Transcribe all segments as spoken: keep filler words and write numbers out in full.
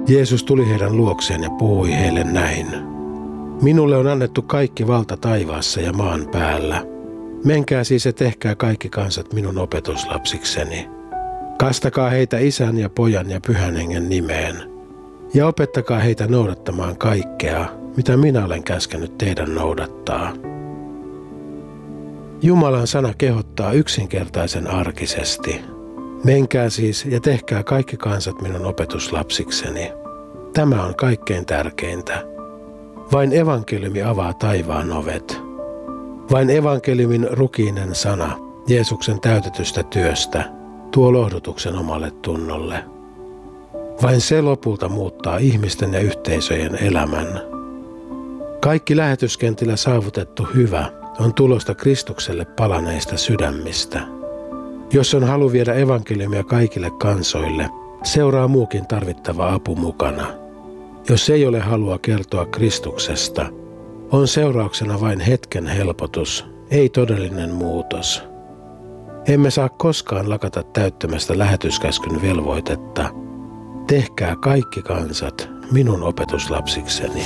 Jeesus tuli heidän luokseen ja puhui heille näin. Minulle on annettu kaikki valta taivaassa ja maan päällä. Menkää siis ja tehkää kaikki kansat minun opetuslapsikseni. Kastakaa heitä Isän ja Pojan ja Pyhän Hengen nimeen. Ja opettakaa heitä noudattamaan kaikkea, mitä minä olen käskenyt teidän noudattaa. Jumalan sana kehottaa yksinkertaisen arkisesti. Menkää siis ja tehkää kaikki kansat minun opetuslapsikseni. Tämä on kaikkein tärkeintä. Vain evankeliumi avaa taivaan ovet. Vain evankeliumin rukiinen sana Jeesuksen täytetystä työstä tuo lohdutuksen omalle tunnolle. Vain se lopulta muuttaa ihmisten ja yhteisöjen elämän. Kaikki lähetyskentillä saavutettu hyvä on tulosta Kristukselle palaneista sydämistä. Jos on halu viedä evankeliumia kaikille kansoille, seuraa muukin tarvittava apu mukana. Jos ei ole halua kertoa Kristuksesta, on seurauksena vain hetken helpotus, ei todellinen muutos. Emme saa koskaan lakata täyttämästä lähetyskäskyn velvoitetta. Tehkää kaikki kansat minun opetuslapsikseni.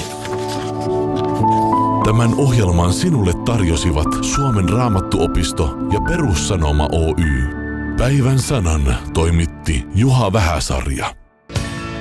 Tämän ohjelman sinulle tarjosivat Suomen Raamattuopisto ja Perussanoma Oy. Päivän sanan toimitti Juha Vähäsarja.